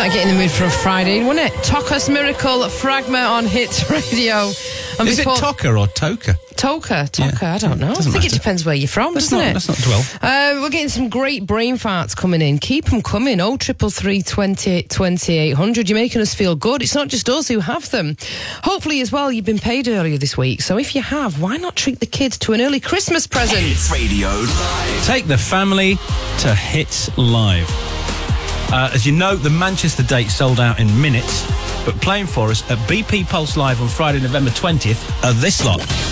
That'd get in the mood for a Friday, wouldn't it? Toca's Miracle, Fragma on Hits Radio. And Is it Toca or Toca? Toca, I don't know. I think matter. it depends where you're from, doesn't it? Let's not dwell. We're getting some great brain farts coming in. Keep them coming. 0333 20 2800. You're making us feel good. It's not just us who have them. Hopefully, as well, you've been paid earlier this week. So if you have, why not treat the kids to an early Christmas present? Hits Radio Live. Take the family to Hits Live. As you know, the Manchester date sold out in minutes, but playing for us at BP Pulse Live on Friday, November 20th are this lot.